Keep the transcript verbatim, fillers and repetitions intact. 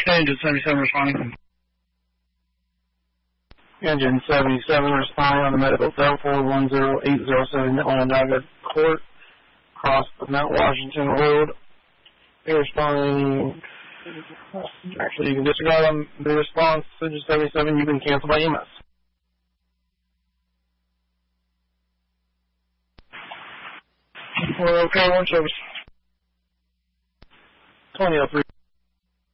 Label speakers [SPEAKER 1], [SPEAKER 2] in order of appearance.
[SPEAKER 1] Engine seventy-seven responding.
[SPEAKER 2] Engine seventy-seven responding on the medical cell four one zero eight zero seven Onondaga Court, across the Mount Washington Road. They're responding. Actually, you can disregard on the response. Engine seventy-seven, you can cancel by E M S. We're okay, one service. twenty oh three.